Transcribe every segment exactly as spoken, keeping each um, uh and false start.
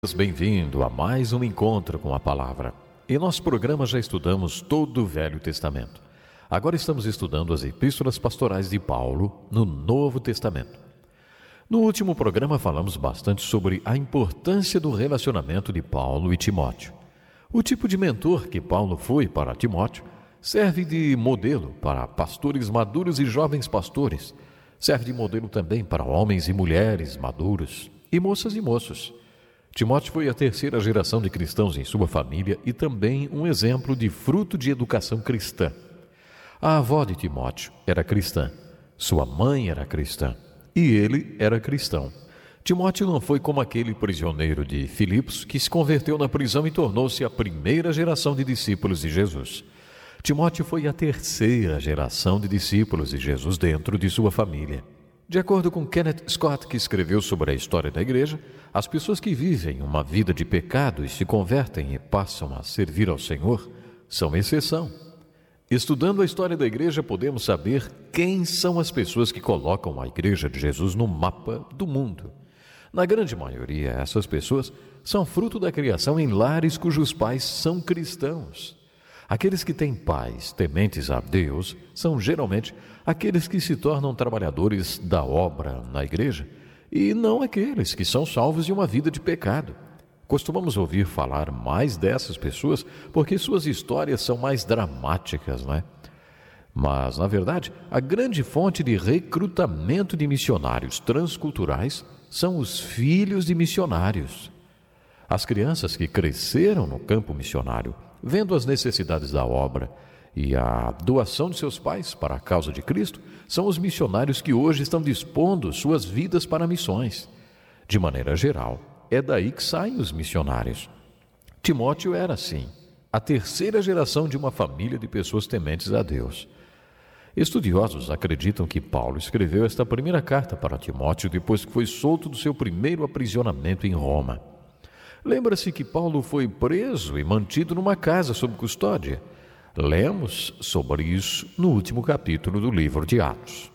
Bem-vindo a mais um encontro com a Palavra. Em nosso programa já estudamos todo o Velho Testamento. Agora estamos estudando as epístolas pastorais de Paulo no Novo Testamento. No último programa falamos bastante sobre a importância do relacionamento de Paulo e Timóteo. O tipo de mentor que Paulo foi para Timóteo serve de modelo para pastores maduros e jovens pastores. Serve de modelo também para homens e mulheres maduros e moças e moços. Timóteo foi a terceira geração de cristãos em sua família e também um exemplo de fruto de educação cristã. A avó de Timóteo era cristã, sua mãe era cristã e ele era cristão. Timóteo não foi como aquele prisioneiro de Filipos que se converteu na prisão e tornou-se a primeira geração de discípulos de Jesus. Timóteo foi a terceira geração de discípulos de Jesus dentro de sua família. De acordo com Kenneth Scott, que escreveu sobre a história da igreja, as pessoas que vivem uma vida de pecado e se convertem e passam a servir ao Senhor são exceção. Estudando a história da igreja, podemos saber quem são as pessoas que colocam a igreja de Jesus no mapa do mundo. Na grande maioria, essas pessoas são fruto da criação em lares cujos pais são cristãos. Aqueles que têm pais tementes a Deus são geralmente aqueles que se tornam trabalhadores da obra na igreja e não aqueles que são salvos de uma vida de pecado. Costumamos ouvir falar mais dessas pessoas porque suas histórias são mais dramáticas, não é? Mas, na verdade, a grande fonte de recrutamento de missionários transculturais são os filhos de missionários. As crianças que cresceram no campo missionário, vendo as necessidades da obra e a doação de seus pais para a causa de Cristo, são os missionários que hoje estão dispondo suas vidas para missões. De maneira geral, é daí que saem os missionários. Timóteo era assim, a terceira geração de uma família de pessoas tementes a Deus. Estudiosos acreditam que Paulo escreveu esta primeira carta para Timóteo depois que foi solto do seu primeiro aprisionamento em Roma. Lembra-se que Paulo foi preso e mantido numa casa sob custódia. Lemos sobre isso no último capítulo do livro de Atos.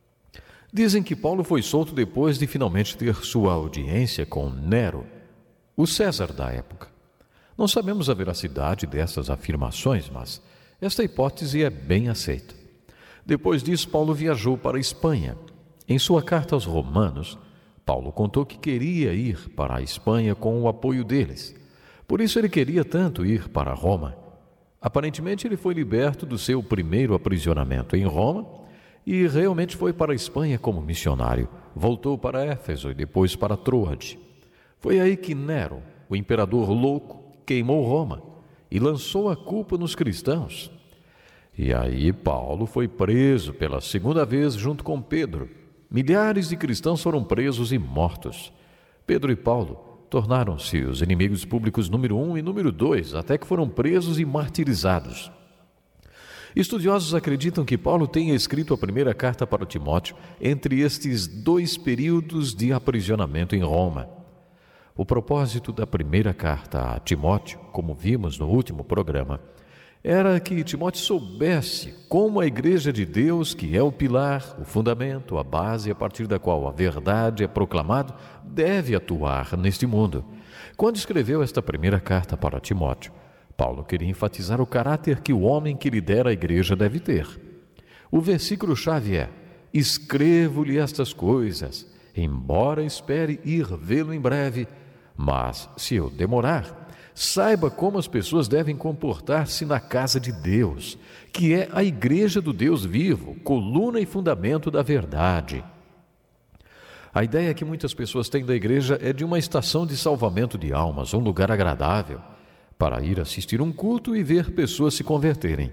Dizem que Paulo foi solto depois de finalmente ter sua audiência com Nero, o César da época. Não sabemos a veracidade dessas afirmações, mas esta hipótese é bem aceita. Depois disso, Paulo viajou para a Espanha. Em sua carta aos Romanos, Paulo contou que queria ir para a Espanha com o apoio deles. Por isso ele queria tanto ir para Roma. Aparentemente ele foi liberto do seu primeiro aprisionamento em Roma e realmente foi para a Espanha como missionário. Voltou para Éfeso e depois para Troade. Foi aí que Nero, o imperador louco, queimou Roma e lançou a culpa nos cristãos. E aí Paulo foi preso pela segunda vez junto com Pedro. Milhares de cristãos foram presos e mortos. Pedro e Paulo tornaram-se os inimigos públicos número um e número dois, até que foram presos e martirizados. Estudiosos acreditam que Paulo tenha escrito a primeira carta para Timóteo entre estes dois períodos de aprisionamento em Roma. O propósito da primeira carta a Timóteo, como vimos no último programa, era que Timóteo soubesse como a igreja de Deus, que é o pilar, o fundamento, a base a partir da qual a verdade é proclamada, deve atuar neste mundo. Quando escreveu esta primeira carta para Timóteo, Paulo queria enfatizar o caráter que o homem que lidera a igreja deve ter. O versículo-chave é: escrevo-lhe estas coisas, embora espere ir vê-lo em breve, mas se eu demorar, saiba como as pessoas devem comportar-se na casa de Deus, que é a igreja do Deus vivo, coluna e fundamento da verdade. A ideia que muitas pessoas têm da igreja é de uma estação de salvamento de almas, um lugar agradável, para ir assistir um culto e ver pessoas se converterem.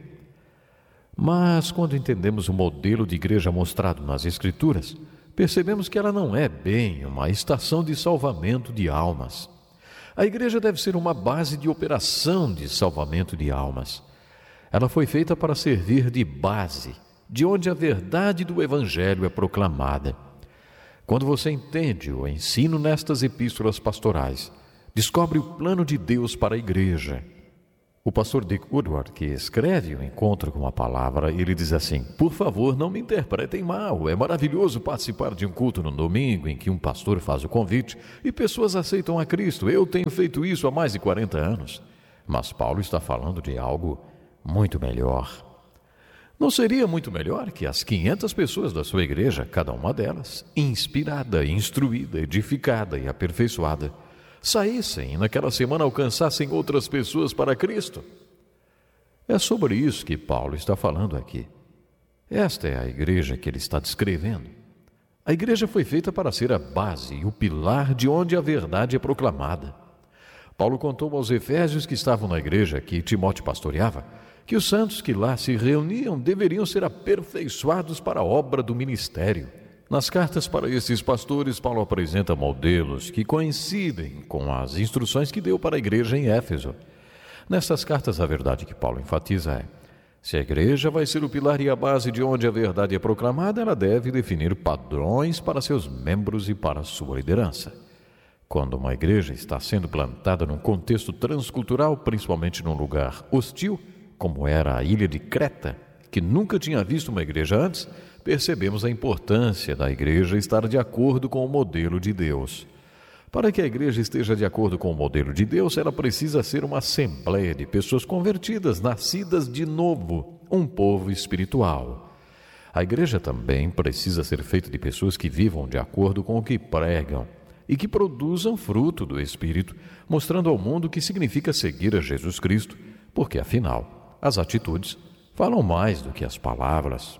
Mas, quando entendemos o modelo de igreja mostrado nas Escrituras, percebemos que ela não é bem uma estação de salvamento de almas. A igreja deve ser uma base de operação de salvamento de almas. Ela foi feita para servir de base, de onde a verdade do Evangelho é proclamada. Quando você entende o ensino nestas epístolas pastorais, descobre o plano de Deus para a igreja. O pastor Dick Woodward, que escreve o Encontro com a Palavra, ele diz assim: por favor, não me interpretem mal. É maravilhoso participar de um culto no domingo em que um pastor faz o convite e pessoas aceitam a Cristo. Eu tenho feito isso há mais de quarenta anos. Mas Paulo está falando de algo muito melhor. Não seria muito melhor que as quinhentas pessoas da sua igreja, cada uma delas, inspirada, instruída, edificada e aperfeiçoada, saíssem e naquela semana alcançassem outras pessoas para Cristo? É sobre isso que Paulo está falando aqui. Esta é a igreja que ele está descrevendo. A igreja foi feita para ser a base e o pilar de onde a verdade é proclamada. Paulo contou aos efésios que estavam na igreja que Timóteo pastoreava que os santos que lá se reuniam deveriam ser aperfeiçoados para a obra do ministério. Nas cartas para esses pastores, Paulo apresenta modelos que coincidem com as instruções que deu para a igreja em Éfeso. Nessas cartas, a verdade que Paulo enfatiza é: se a igreja vai ser o pilar e a base de onde a verdade é proclamada, ela deve definir padrões para seus membros e para a sua liderança. Quando uma igreja está sendo plantada num contexto transcultural, principalmente num lugar hostil, como era a ilha de Creta, que nunca tinha visto uma igreja antes, percebemos a importância da igreja estar de acordo com o modelo de Deus. Para que a igreja esteja de acordo com o modelo de Deus, ela precisa ser uma assembleia de pessoas convertidas, nascidas de novo, um povo espiritual. A igreja também precisa ser feita de pessoas que vivam de acordo com o que pregam e que produzam fruto do Espírito, mostrando ao mundo o que significa seguir a Jesus Cristo, porque, afinal, as atitudes falam mais do que as palavras.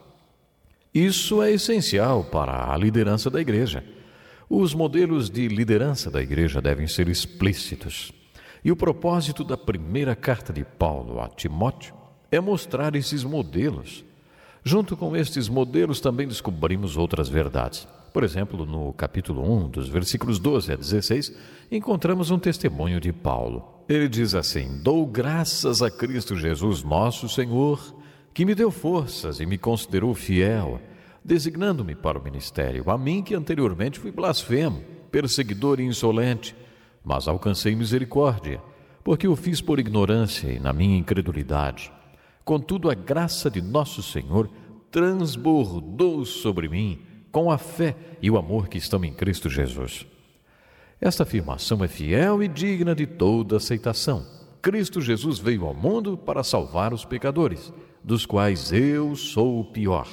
Isso é essencial para a liderança da igreja. Os modelos de liderança da igreja devem ser explícitos. E o propósito da primeira carta de Paulo a Timóteo é mostrar esses modelos. Junto com estes modelos também descobrimos outras verdades. Por exemplo, no capítulo um, dos versículos doze a dezesseis, encontramos um testemunho de Paulo. Ele diz assim: dou graças a Cristo Jesus, nosso Senhor, que me deu forças e me considerou fiel, designando-me para o ministério, a mim que anteriormente fui blasfemo, perseguidor e insolente, mas alcancei misericórdia, porque o fiz por ignorância e na minha incredulidade. Contudo, a graça de nosso Senhor transbordou sobre mim com a fé e o amor que estão em Cristo Jesus. Esta afirmação é fiel e digna de toda aceitação. Cristo Jesus veio ao mundo para salvar os pecadores, dos quais eu sou o pior.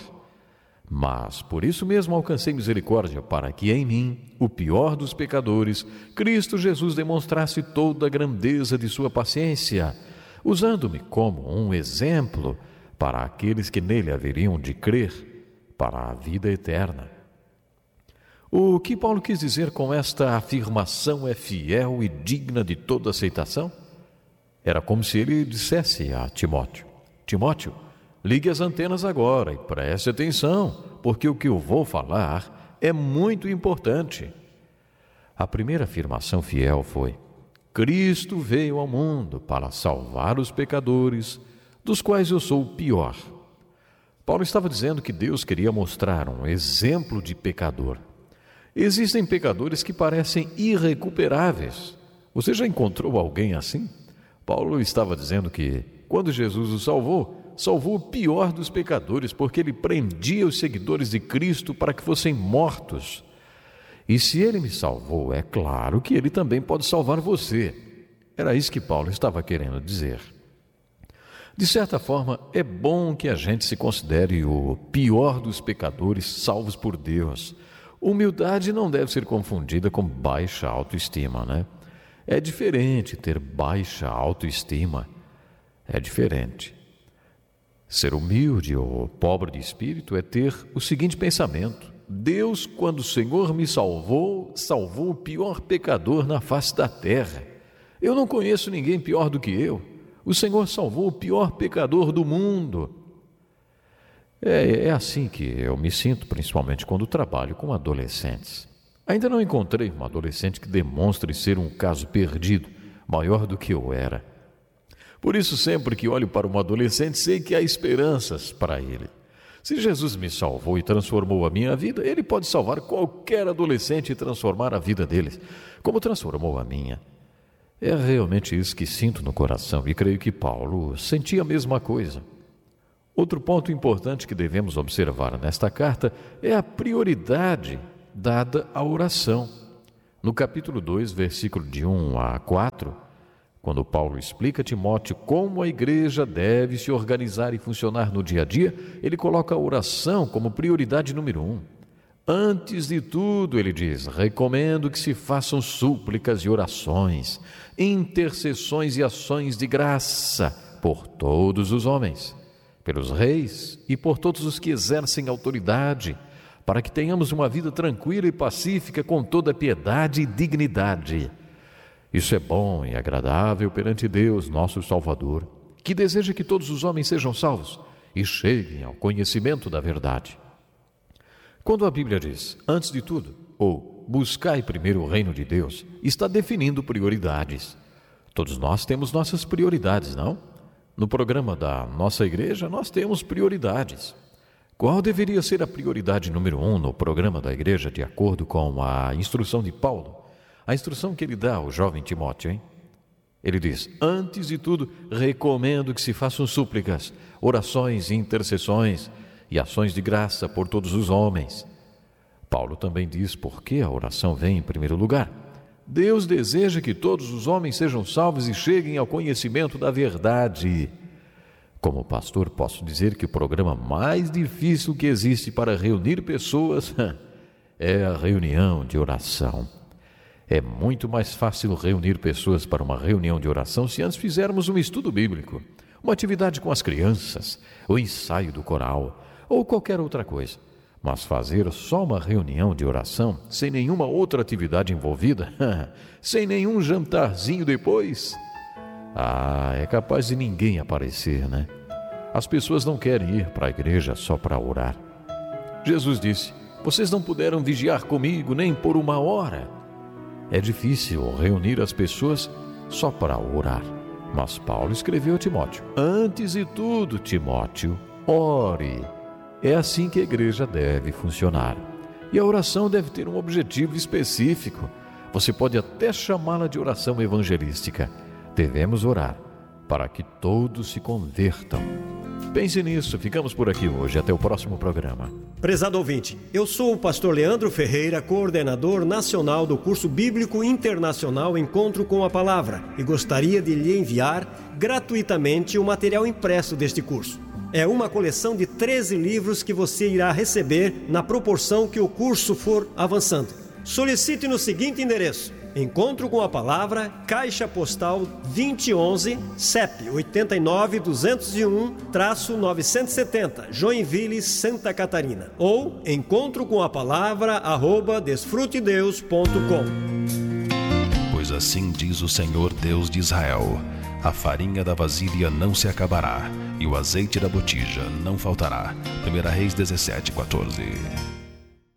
Mas, por isso mesmo, alcancei misericórdia, para que em mim, o pior dos pecadores, Cristo Jesus demonstrasse toda a grandeza de sua paciência, usando-me como um exemplo para aqueles que nele haveriam de crer, para a vida eterna. O que Paulo quis dizer com esta afirmação é fiel e digna de toda aceitação? Era como se ele dissesse a Timóteo: Timóteo, ligue as antenas agora e preste atenção, porque o que eu vou falar é muito importante. A primeira afirmação fiel foi: Cristo veio ao mundo para salvar os pecadores, dos quais eu sou o pior. Paulo estava dizendo que Deus queria mostrar um exemplo de pecador. Existem pecadores que parecem irrecuperáveis. Você já encontrou alguém assim? Paulo estava dizendo que, quando Jesus o salvou, salvou o pior dos pecadores, porque ele prendia os seguidores de Cristo para que fossem mortos. E se ele me salvou, é claro que ele também pode salvar você. Era isso que Paulo estava querendo dizer. De certa forma, é bom que a gente se considere o pior dos pecadores salvos por Deus. Humildade não deve ser confundida com baixa autoestima, né? É diferente ter baixa autoestima. É diferente. Ser humilde ou pobre de espírito é ter o seguinte pensamento: Deus, quando o Senhor me salvou, salvou o pior pecador na face da terra. Eu não conheço ninguém pior do que eu. O Senhor salvou o pior pecador do mundo. É, é assim que eu me sinto, principalmente quando trabalho com adolescentes. Ainda não encontrei um adolescente que demonstre ser um caso perdido, maior do que eu era. Por isso, sempre que olho para um adolescente, sei que há esperanças para ele. Se Jesus me salvou e transformou a minha vida, ele pode salvar qualquer adolescente e transformar a vida deles, como transformou a minha. É realmente isso que sinto no coração e creio que Paulo sentia a mesma coisa. Outro ponto importante que devemos observar nesta carta é a prioridade dada à oração. No capítulo dois, versículo de um a quatro, quando Paulo explica a Timóteo como a igreja deve se organizar e funcionar no dia a dia, ele coloca a oração como prioridade número um. Antes de tudo, ele diz, recomendo que se façam súplicas e orações, intercessões e ações de graça por todos os homens, pelos reis e por todos os que exercem autoridade, para que tenhamos uma vida tranquila e pacífica com toda piedade e dignidade. Isso é bom e agradável perante Deus, nosso Salvador, que deseja que todos os homens sejam salvos e cheguem ao conhecimento da verdade. Quando a Bíblia diz, antes de tudo, ou buscai primeiro o reino de Deus, está definindo prioridades. Todos nós temos nossas prioridades, não? No programa da nossa igreja, nós temos prioridades. Qual deveria ser a prioridade número um no programa da igreja, de acordo com a instrução de Paulo? A instrução que ele dá ao jovem Timóteo, hein? Ele diz, antes de tudo, recomendo que se façam súplicas, orações e intercessões e ações de graça por todos os homens. Paulo também diz por que a oração vem em primeiro lugar. Deus deseja que todos os homens sejam salvos e cheguem ao conhecimento da verdade. Como pastor, posso dizer que o programa mais difícil que existe para reunir pessoas é a reunião de oração. É muito mais fácil reunir pessoas para uma reunião de oração se antes fizermos um estudo bíblico, uma atividade com as crianças, o ensaio do coral ou qualquer outra coisa. Mas fazer só uma reunião de oração, sem nenhuma outra atividade envolvida, sem nenhum jantarzinho depois, ah, é capaz de ninguém aparecer, né? As pessoas não querem ir para a igreja só para orar. Jesus disse, vocês não puderam vigiar comigo nem por uma hora. É difícil reunir as pessoas só para orar. Mas Paulo escreveu a Timóteo, antes de tudo, Timóteo, ore. É assim que a igreja deve funcionar. E a oração deve ter um objetivo específico. Você pode até chamá-la de oração evangelística. Devemos orar para que todos se convertam. Pense nisso, ficamos por aqui hoje. Até o próximo programa. Prezado ouvinte, eu sou o pastor Leandro Ferreira, coordenador nacional do curso bíblico internacional Encontro com a Palavra, e gostaria de lhe enviar gratuitamente o material impresso deste curso. É uma coleção de treze livros que você irá receber na proporção que o curso for avançando. Solicite no seguinte endereço: Encontro com a Palavra, Caixa Postal vinte e onze, C E P oito nove dois zero um, novecentos e setenta, Joinville, Santa Catarina. Ou encontro com a palavra arroba desfrutedeus ponto com. Pois assim diz o Senhor Deus de Israel: a farinha da vasilha não se acabará, e o azeite da botija não faltará. primeira Reis dezessete, quatorze.